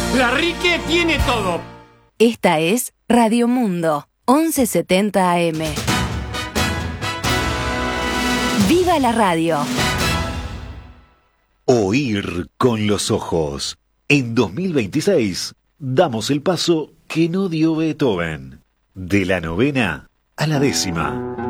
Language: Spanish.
La Rique tiene todo. Esta es Radio Mundo, 1170 AM. ¡Viva la radio! Oír con los ojos. En 2026 damos el paso que no dio Beethoven. De la novena a la 10ª.